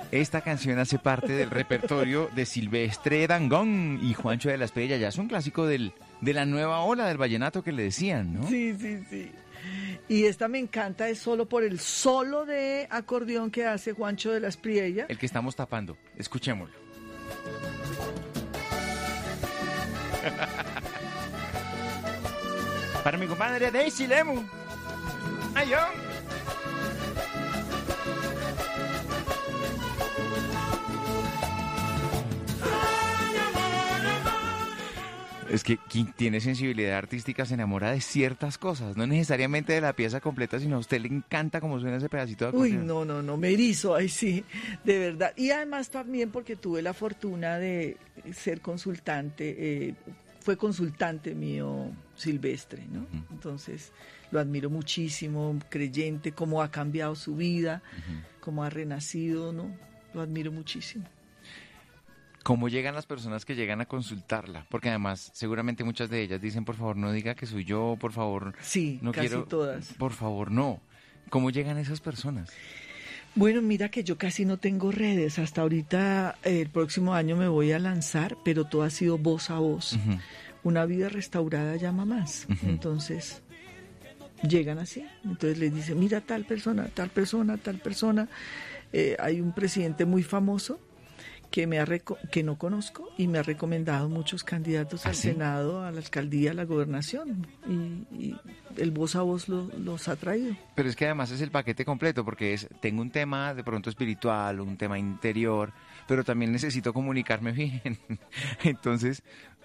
Esta canción hace parte del repertorio de Silvestre Dangond y Juancho de la Espriella. Ya es un clásico de la nueva ola del vallenato que le decían, ¿no? Sí, sí, sí. Y esta me encanta, es solo por el solo de acordeón que hace Juancho de la Espriella. El que estamos tapando. Escuchémoslo. Para mi compadre Daisy Lemu. ¡Ay, yo! Es que quien tiene sensibilidad artística se enamora de ciertas cosas, no necesariamente de la pieza completa, sino a usted le encanta cómo suena ese pedacito de acordeón. Uy, no, me erizo, ahí sí, de verdad. Y además también porque tuve la fortuna de ser consultante, fue consultante mío Silvestre, ¿no? Uh-huh. Entonces lo admiro muchísimo, creyente, cómo ha cambiado su vida, uh-huh, cómo ha renacido, ¿no? Lo admiro muchísimo. ¿Cómo llegan las personas que llegan a consultarla? Porque además, seguramente muchas de ellas dicen, por favor, no diga que soy yo, por favor. Sí, no casi quiero, todas. Por favor, no. ¿Cómo llegan esas personas? Bueno, mira que yo casi no tengo redes. Hasta ahorita, el próximo año me voy a lanzar, pero todo ha sido voz a voz. Uh-huh. Una vida restaurada llama más. Uh-huh. Entonces, llegan así. Entonces les dicen, mira tal persona. Hay un presidente muy famoso que no conozco y me ha recomendado muchos candidatos al Senado, a la alcaldía, a la gobernación y el voz a voz los ha traído. Pero es que además es el paquete completo porque tengo un tema de pronto espiritual, un tema interior, pero también necesito comunicarme bien. Entonces,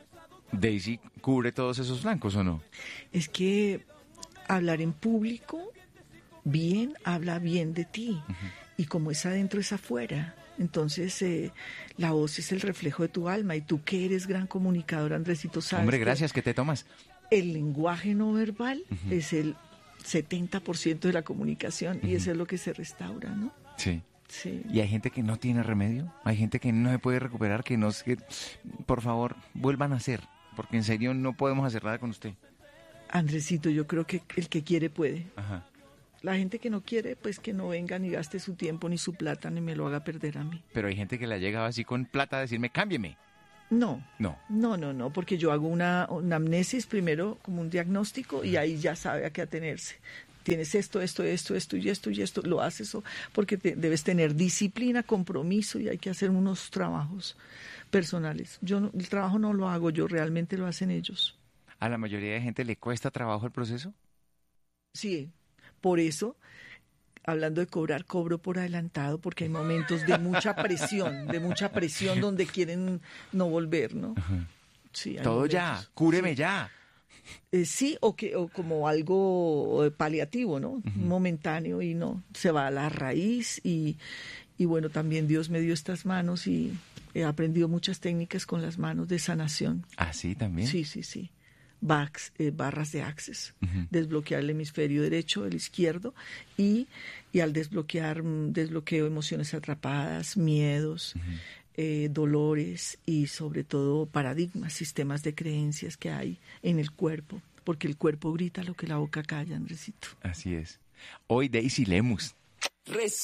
Daisy cubre todos esos flancos, ¿o no? Es que hablar en público bien habla bien de ti, uh-huh, y como es adentro es afuera. Entonces, la voz es el reflejo de tu alma y tú que eres gran comunicador, Andresito, sabes. Hombre, gracias, ¿qué te tomas? El lenguaje no verbal, uh-huh, es el 70% de la comunicación, uh-huh, y eso es lo que se restaura, ¿no? Sí. Sí. Y hay gente que no tiene remedio, hay gente que no se puede recuperar, que por favor, vuelvan a hacer, porque en serio no podemos hacer nada con usted. Andresito, yo creo que el que quiere puede. Ajá. La gente que no quiere, pues que no venga ni gaste su tiempo ni su plata ni me lo haga perder a mí. Pero hay gente que le ha llegado así con plata a decirme, cámbieme. No, porque yo hago una amnesis primero como un diagnóstico y ahí ya sabe a qué atenerse. Tienes esto y esto, lo haces porque debes tener disciplina, compromiso y hay que hacer unos trabajos personales. El trabajo no lo hago yo, realmente lo hacen ellos. ¿A la mayoría de gente le cuesta trabajo el proceso? Sí. Por eso, hablando de cobrar, cobro por adelantado, porque hay momentos de mucha presión donde quieren no volver, ¿no? Uh-huh. Sí, todo momentos. Ya, cúreme sí. Ya. Sí, o como algo paliativo, ¿no? Uh-huh. Momentáneo y no, se va a la raíz y bueno, también Dios me dio estas manos y he aprendido muchas técnicas con las manos de sanación. ¿Ah, sí, también? Sí. Barras de access, uh-huh, desbloquear el hemisferio derecho, el izquierdo y al desbloqueo emociones atrapadas, miedos, uh-huh, dolores y sobre todo paradigmas, sistemas de creencias que hay en el cuerpo, porque el cuerpo grita lo que la boca calla, Andresito. Así es. Hoy Daisy Lemus.